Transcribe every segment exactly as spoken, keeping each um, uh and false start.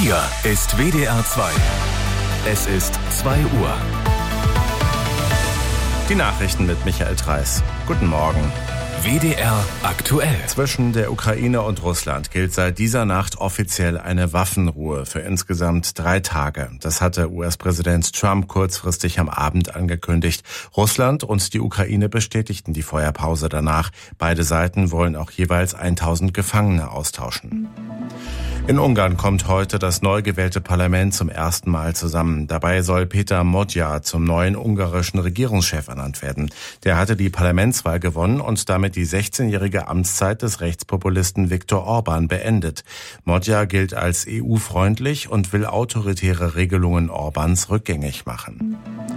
Hier ist W D R zwei. Es ist zwei Uhr. Die Nachrichten mit Michael Treiß. Guten Morgen. W D R aktuell. Zwischen der Ukraine und Russland gilt seit dieser Nacht offiziell eine Waffenruhe für insgesamt drei Tage. Das hatte U S-Präsident Trump kurzfristig am Abend angekündigt. Russland und die Ukraine bestätigten die Feuerpause danach. Beide Seiten wollen auch jeweils tausend Gefangene austauschen. In Ungarn kommt heute das neu gewählte Parlament zum ersten Mal zusammen. Dabei soll Péter Magyar zum neuen ungarischen Regierungschef ernannt werden. Der hatte die Parlamentswahl gewonnen und damit die sechzehnjährige Amtszeit des Rechtspopulisten Viktor Orbán beendet. Magyar gilt als E U-freundlich und will autoritäre Regelungen Orbáns rückgängig machen.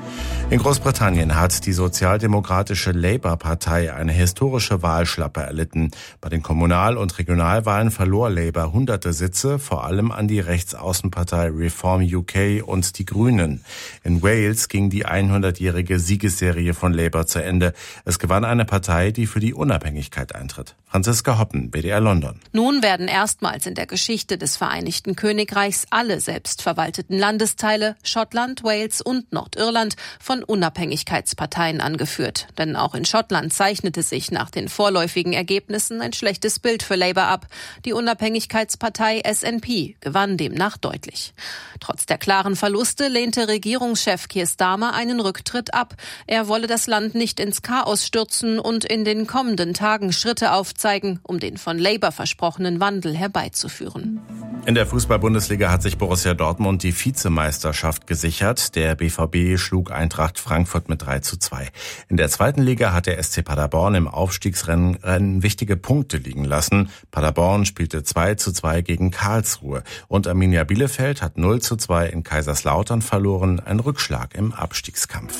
In Großbritannien hat die sozialdemokratische Labour-Partei eine historische Wahlschlappe erlitten. Bei den Kommunal- und Regionalwahlen verlor Labour hunderte Sitze, vor allem an die Rechtsaußenpartei Reform U K und die Grünen. In Wales ging die hundertjährige Siegesserie von Labour zu Ende. Es gewann eine Partei, die für die Unabhängigkeit eintritt. Franziska Hoppen, W D R London. Nun werden erstmals in der Geschichte des Vereinigten Königreichs alle selbstverwalteten Landesteile, Schottland, Wales und Nordirland, von Unabhängigkeitsparteien angeführt. Denn auch in Schottland zeichnete sich nach den vorläufigen Ergebnissen ein schlechtes Bild für Labour ab. Die Unabhängigkeitspartei S N P gewann demnach deutlich. Trotz der klaren Verluste lehnte Regierungschef Keir Starmer einen Rücktritt ab. Er wolle das Land nicht ins Chaos stürzen und in den kommenden Tagen Schritte aufzeigen, um den von Labour versprochenen Wandel herbeizuführen. In der Fußball-Bundesliga hat sich Borussia Dortmund die Vizemeisterschaft gesichert. Der B V B schlug Eintracht Frankfurt mit drei zu zwei. In der zweiten Liga hat der S C Paderborn im Aufstiegsrennen Rennen wichtige Punkte liegen lassen. Paderborn spielte zwei zu zwei gegen Karlsruhe. Und Arminia Bielefeld hat null zu zwei in Kaiserslautern verloren. Ein Rückschlag im Abstiegskampf.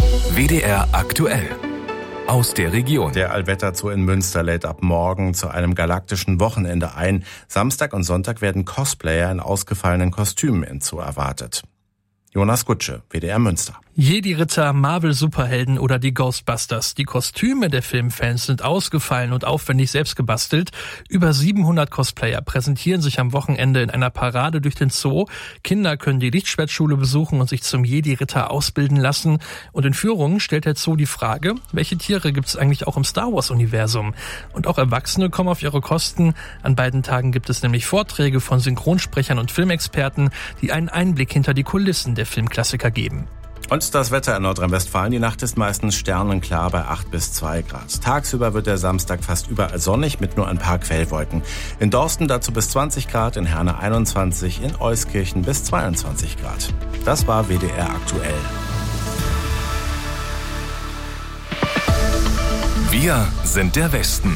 W D R aktuell. Aus der Region. Der Allwetter Zoo in Münster lädt ab morgen zu einem galaktischen Wochenende ein. Samstag und Sonntag werden Cosplayer in ausgefallenen Kostümen im Zoo erwartet. Jonas Gutsche, W D R Münster. Jedi-Ritter, Marvel-Superhelden oder die Ghostbusters. Die Kostüme der Filmfans sind ausgefallen und aufwendig selbst gebastelt. Über siebenhundert Cosplayer präsentieren sich am Wochenende in einer Parade durch den Zoo. Kinder können die Lichtschwertschule besuchen und sich zum Jedi-Ritter ausbilden lassen. Und in Führungen stellt der Zoo die Frage, welche Tiere gibt es eigentlich auch im Star-Wars-Universum? Und auch Erwachsene kommen auf ihre Kosten. An beiden Tagen gibt es nämlich Vorträge von Synchronsprechern und Filmexperten, die einen Einblick hinter die Kulissen der Filmklassiker geben. Und das Wetter in Nordrhein-Westfalen. Die Nacht ist meistens sternenklar bei acht bis zwei Grad. Tagsüber wird der Samstag fast überall sonnig mit nur ein paar Quellwolken. In Dorsten dazu bis zwanzig Grad, in Herne einundzwanzig, in Euskirchen bis zweiundzwanzig Grad. Das war W D R aktuell. Wir sind der Westen.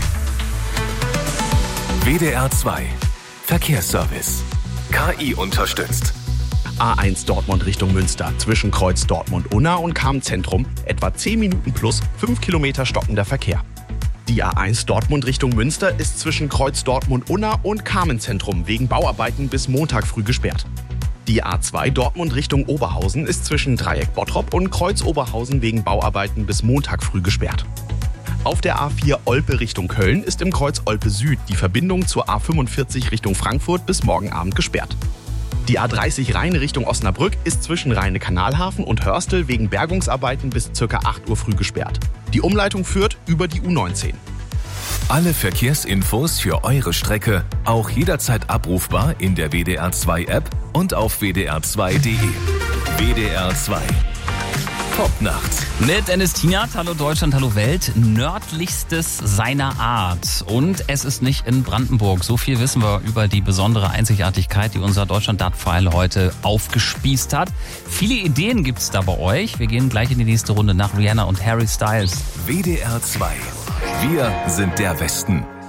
W D R zwei. Verkehrsservice. K I unterstützt. A eins Dortmund Richtung Münster, zwischen Kreuz Dortmund-Unna und Cham-Zentrum, etwa zehn Minuten plus fünf Kilometer stockender Verkehr. Die A eins Dortmund Richtung Münster ist zwischen Kreuz Dortmund-Unna und Carmen-Zentrum wegen Bauarbeiten bis Montag früh gesperrt. Die A zwei Dortmund Richtung Oberhausen ist zwischen Dreieck Bottrop und Kreuz Oberhausen wegen Bauarbeiten bis Montag früh gesperrt. Auf der A vier Olpe Richtung Köln ist im Kreuz Olpe Süd die Verbindung zur A fünfundvierzig Richtung Frankfurt bis morgen Abend gesperrt. Die A dreißig Rhein Richtung Osnabrück ist zwischen Rheine-Kanalhafen und Hörstel wegen Bergungsarbeiten bis ca. acht Uhr früh gesperrt. Die Umleitung führt über die U neunzehn. Alle Verkehrsinfos für eure Strecke auch jederzeit abrufbar in der W D R zwei App und auf w d r zwei punkt d e. W D R zwei. Popnacht. Mit Ennis Tignat, hallo Deutschland, hallo Welt, nördlichstes seiner Art. Und es ist nicht in Brandenburg. So viel wissen wir über die besondere Einzigartigkeit, die unser Deutschland-Dat-File heute aufgespießt hat. Viele Ideen gibt's da bei euch. Wir gehen gleich in die nächste Runde nach Rihanna und Harry Styles. W D R zwei. Wir sind der Westen.